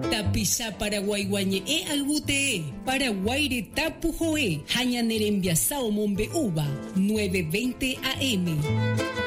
Tapisa Paraguay guañe albute. Paraguay tapujoe. Hañanerembiasao mombe uva. 9:20 AM.